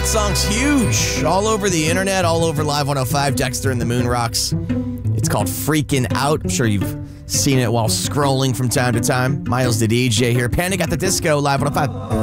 That song's huge. All over the internet, all over Live 105, Dexter and the Moon Rocks. It's called Freaking Out. I'm sure you've seen it while scrolling from time to time. Miles the DJ here. Panic at the Disco, Live 105.